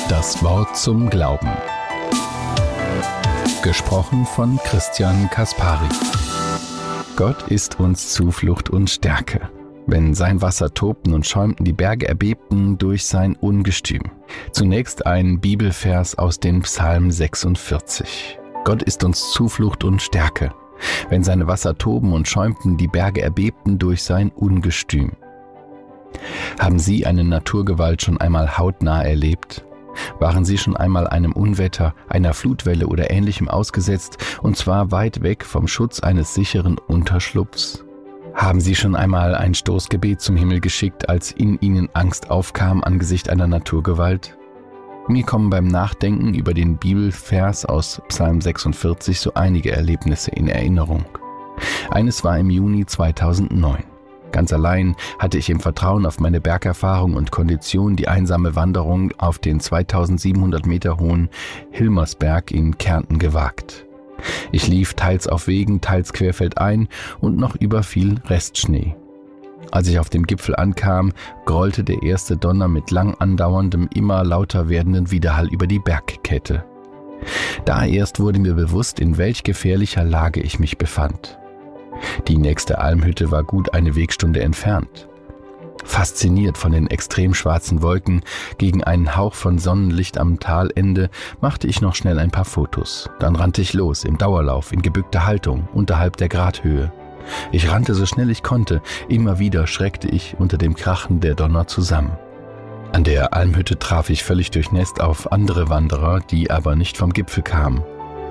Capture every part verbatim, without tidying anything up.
Das Wort zum Glauben. Gesprochen von Christian Kaspari. Gott ist uns Zuflucht und Stärke. Wenn sein Wasser tobten und schäumten, die Berge erbebten durch sein Ungestüm. Zunächst ein Bibelvers aus dem Psalm sechsundvierzig. Gott ist uns Zuflucht und Stärke. Wenn seine Wasser toben und schäumten, die Berge erbebten durch sein Ungestüm. Haben Sie eine Naturgewalt schon einmal hautnah erlebt? Waren Sie schon einmal einem Unwetter, einer Flutwelle oder Ähnlichem ausgesetzt, und zwar weit weg vom Schutz eines sicheren Unterschlupfs? Haben Sie schon einmal ein Stoßgebet zum Himmel geschickt, als in Ihnen Angst aufkam angesichts einer Naturgewalt? Mir kommen beim Nachdenken über den Bibelvers aus Psalm sechsundvierzig so einige Erlebnisse in Erinnerung. Eines war im Juni zweitausendneun. Ganz allein hatte ich im Vertrauen auf meine Bergerfahrung und Kondition die einsame Wanderung auf den zweitausendsiebenhundert Meter hohen Hilmersberg in Kärnten gewagt. Ich lief teils auf Wegen, teils querfeldein und noch über viel Restschnee. Als ich auf dem Gipfel ankam, grollte der erste Donner mit lang andauerndem, immer lauter werdenden Widerhall über die Bergkette. Da erst wurde mir bewusst, in welch gefährlicher Lage ich mich befand. Die nächste Almhütte war gut eine Wegstunde entfernt. Fasziniert von den extrem schwarzen Wolken gegen einen Hauch von Sonnenlicht am Talende machte ich noch schnell ein paar Fotos. Dann rannte ich los, im Dauerlauf, in gebückter Haltung, unterhalb der Gradhöhe. Ich rannte so schnell ich konnte, immer wieder schreckte ich unter dem Krachen der Donner zusammen. An der Almhütte traf ich völlig durchnässt auf andere Wanderer, die aber nicht vom Gipfel kamen.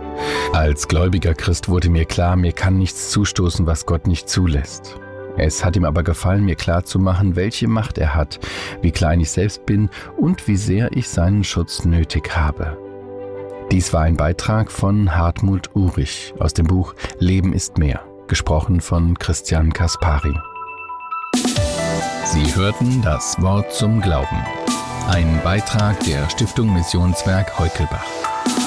Als gläubiger Christ wurde mir klar, mir kann nichts zustoßen, was Gott nicht zulässt. Es hat ihm aber gefallen, mir klarzumachen, welche Macht er hat, wie klein ich selbst bin und wie sehr ich seinen Schutz nötig habe. Dies war ein Beitrag von Hartmut Uhrig aus dem Buch Leben ist mehr, gesprochen von Christian Kaspari. Sie hörten das Wort zum Glauben. Ein Beitrag der Stiftung Missionswerk Heukelbach.